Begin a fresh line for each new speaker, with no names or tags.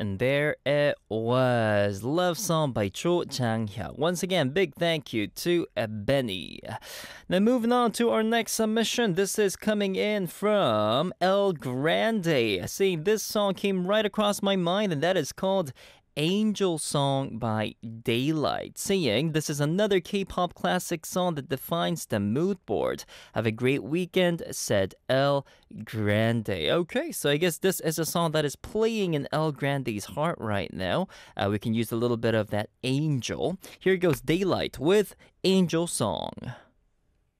And there it was. Love Song by Cho Chang-hyuk. Once again, big thank you to Benny. Now moving on to our next submission. This is coming in from El Grande. See, this song came right across my mind, and that is called Angel Song by Daylight, saying this is another K-pop classic song that defines the mood board. Have a great weekend, said El Grande. Okay, so I guess this is a song that is playing in El Grande's heart right now. We can use a little bit of that angel. Here goes Daylight with Angel Song.